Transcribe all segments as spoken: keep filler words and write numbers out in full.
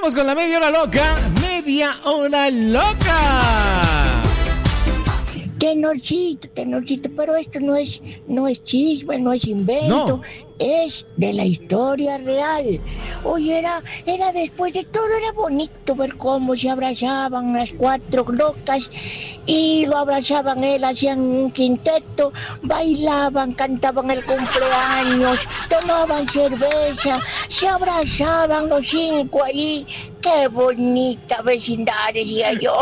Vamos con la media hora loca. Media hora loca. Tenorcito, tenorcito, pero esto no es, no es chisme, no es invento, no. Es de la historia real. Oye, era, era después de todo, era bonito ver cómo se abrazaban las cuatro locas y lo abrazaban él, hacían un quinteto, bailaban, cantaban el cumpleaños, tomaban cerveza, se abrazaban los cinco ahí. ¡Qué bonita vecindad, decía yo!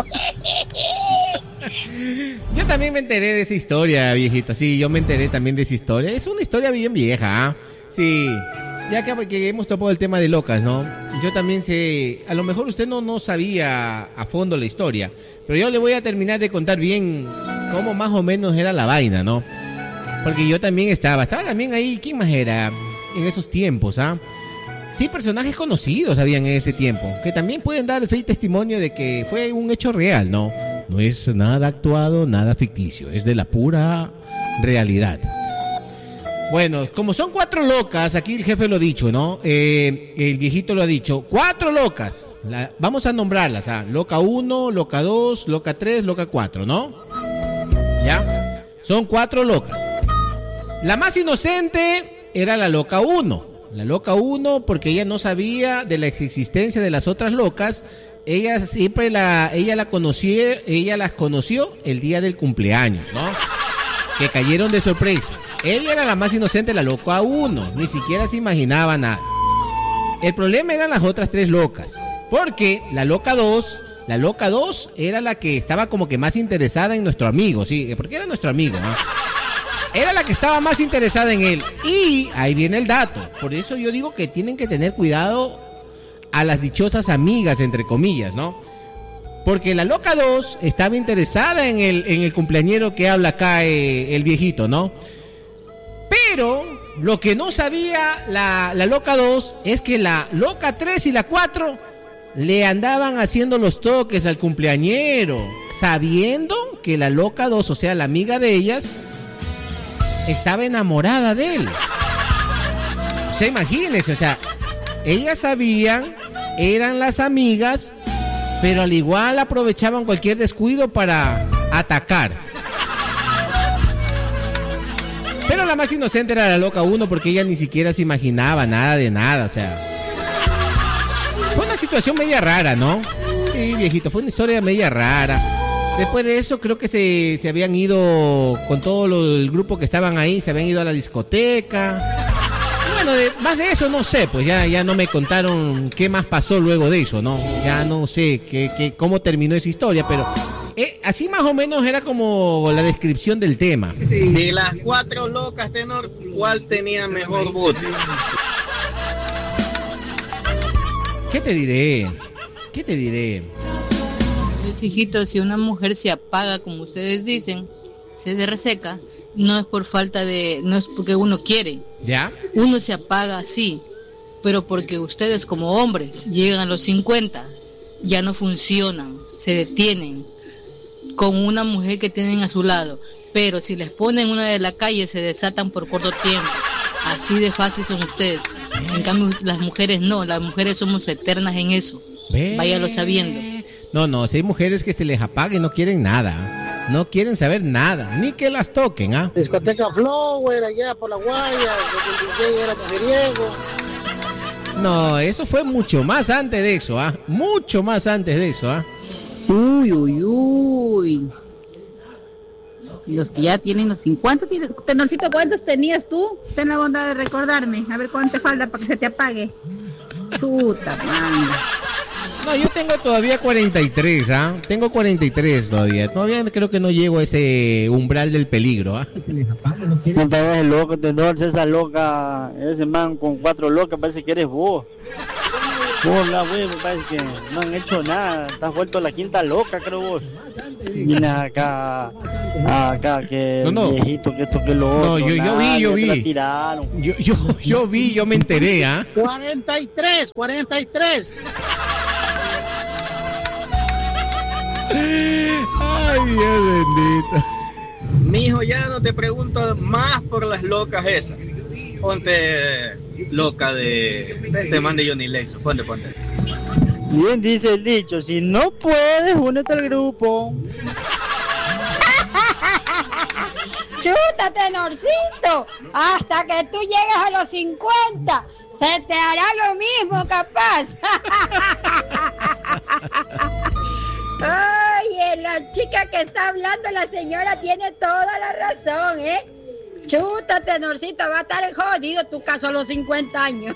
Yo también me enteré de esa historia, viejito. Sí, yo me enteré también de esa historia. Es una historia bien vieja, ¿eh? Sí, ya que, que hemos topado el tema de locas, ¿no? Yo también sé, a lo mejor usted no, no sabía a fondo la historia, pero yo le voy a terminar de contar bien cómo más o menos era la vaina, ¿no? Porque yo también estaba, estaba también ahí, ¿quién más era en esos tiempos, ah? Sí, personajes conocidos habían en ese tiempo, que también pueden dar fe y testimonio de que fue un hecho real, ¿no? No es nada actuado, nada ficticio, es de la pura realidad. Bueno, como son cuatro locas, aquí el jefe lo ha dicho, ¿no? Eh, el viejito lo ha dicho, cuatro locas. La, vamos a nombrarlas, ¿ah? Loca uno, loca dos, loca tres, loca cuatro, ¿no? ¿Ya? Son cuatro locas. La más inocente era la loca uno. La loca uno, porque ella no sabía de la existencia de las otras locas. Ella siempre la, ella la conoció, ella las conoció el día del cumpleaños, ¿no? Que cayeron de sorpresa. Ella era la más inocente, la loca uno, ni siquiera se imaginaba nada. El problema eran las otras tres locas, porque la loca dos, la loca dos era la que estaba como que más interesada en nuestro amigo, sí, porque era nuestro amigo, ¿no? Era la que estaba más interesada en él. Y ahí viene el dato. Por eso yo digo que tienen que tener cuidado a las dichosas amigas, entre comillas, ¿no? Porque la loca dos estaba interesada en el, en el cumpleañero que habla acá eh, el viejito, ¿no? Pero lo que no sabía la, la loca dos es que la loca tres y la cuatro le andaban haciendo los toques al cumpleañero, sabiendo que la loca dos, o sea, la amiga de ellas, estaba enamorada de él. O sea, imagínense, o sea, ellas sabían, eran las amigas, pero al igual aprovechaban cualquier descuido para atacar. Pero la más inocente era la loca uno, porque ella ni siquiera se imaginaba nada de nada, o sea. Fue una situación media rara, ¿no? Sí, viejito, fue una historia media rara. Después de eso creo que se, se habían ido con todo lo, el grupo que estaban ahí, se habían ido a la discoteca. Y bueno, de, más de eso no sé, pues ya, ya no me contaron qué más pasó luego de eso, ¿no? Ya no sé qué, qué, cómo terminó esa historia, pero eh, así más o menos era como la descripción del tema. De las cuatro locas, tenor, ¿cuál tenía mejor voz? ¿Qué te diré? ¿Qué te diré? Pues, hijito, si una mujer se apaga, como ustedes dicen, se reseca, no es por falta de, no es porque uno quiere. ¿Ya? Uno se apaga, sí, pero porque ustedes como hombres llegan a los cincuenta, ya no funcionan, se detienen con una mujer que tienen a su lado, pero si les ponen una de la calle se desatan por corto tiempo. Así de fácil son ustedes. En cambio las mujeres no, las mujeres somos eternas en eso. Váyalo sabiendo. No, no, si hay mujeres que se les apaga y no quieren nada, no quieren saber nada, ni que las toquen, ¿ah? ¿eh? Discoteca Flower, allá por la Guaya, el D J era mujeriego. No, eso fue mucho más antes de eso, ¿ah? ¿eh? Mucho más antes de eso, ¿ah? ¿eh? Uy, uy, uy. Los que ya tienen los cincuenta, tienes, Tenorcito, ¿cuántos tenías tú? Ten la bondad de recordarme, a ver cuánto te falta para que se te apague. Puta madre. No, yo tengo todavía cuarenta y tres, ¿ah? ¿eh? Tengo cuarenta y tres todavía. Todavía creo que no llego a ese umbral del peligro, ¿ah? ¿eh? No te hagas el loco, Tenor, esa loca, ese man con cuatro locas, parece que eres vos. Vos, la güey, me parece que no han hecho nada. Estás vuelto la quinta loca, creo vos. Mira acá, acá, que no, no. viejito, que esto, que lo otro. No, yo, yo nada, vi, yo vi. Yo, yo, yo vi, yo me enteré, ¿ah? ¿eh? cuarenta y tres, cuarenta y tres. Ay, Dios bendito. Mijo, ya no te pregunto más por las locas esas. Ponte loca de... Te mande Johnny Lexo, ponte, ponte. Bien dice el dicho, si no puedes, únete al grupo. Chuta, Tenorcito, hasta que tú llegues a los cincuenta, se te hará lo mismo capaz. Oye, la chica que está hablando, la señora tiene toda la razón, ¿eh? Chuta, Tenorcito, va a estar jodido tu caso a los cincuenta años.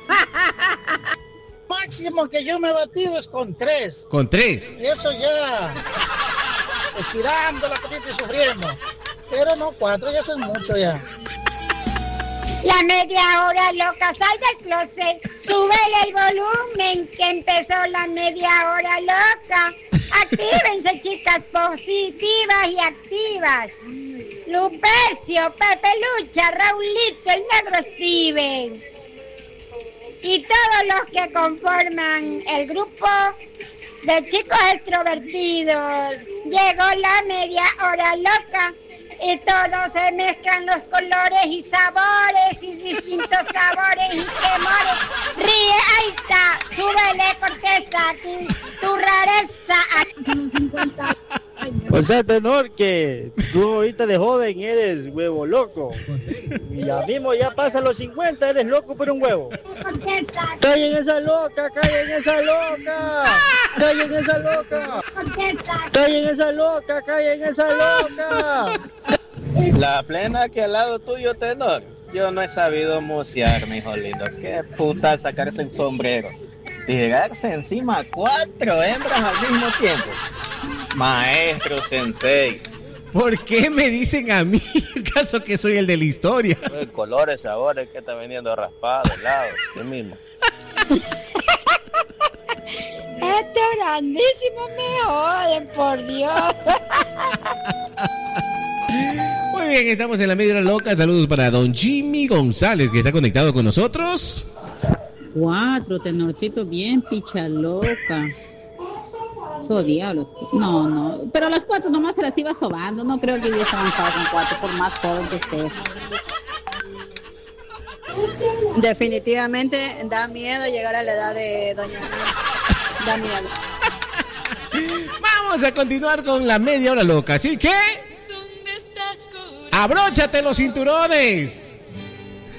Máximo que yo me he batido es con tres. ¿Con tres? Y eso ya, estirando la patita y sufriendo. Pero no, cuatro ya eso es mucho ya. La media hora loca, sal del closet, súbele el volumen que empezó la media hora loca. Actívense, chicas positivas y activas. Lupercio, Pepe Lucha, Raulito, el negro Steven. Y todos los que conforman el grupo de chicos extrovertidos. Llegó la media hora loca. Y todos se mezclan los colores y sabores y distintos sabores y temores. Ríe, ahí está, súbele corteza, tu, tu rareza. O sea, Tenor, que tú ahorita de joven eres huevo loco. Y ya mismo ya pasa los cincuenta, eres loco por un huevo. ¡Callen esa loca, callen esa loca! ¡Callen esa loca! ¡Callen esa loca, callen esa loca! La plena que al lado tuyo, Tenor. Yo no he sabido musear, mi hijo lindo. Qué puta sacarse el sombrero. Tirarse encima cuatro hembras al mismo tiempo. Maestro sensei. ¿Por qué me dicen a mí, caso que soy el de la historia? Uy, colores, sabores, que está vendiendo raspado, helado, yo mismo. Este grandísimo me joden, por Dios. Muy bien, estamos en la media hora loca. Saludos para don Jimmy González, que está conectado con nosotros. Cuatro, Tenorcito, bien picha loca. So diablos. No, no. Pero a las cuatro nomás se las iba sobando. No creo que hubiese avanzado con cuatro, por más joven que esté. Definitivamente da miedo llegar a la edad de doña Nancy. Da miedo. Vamos a continuar con la media hora loca, así que abróchate los cinturones.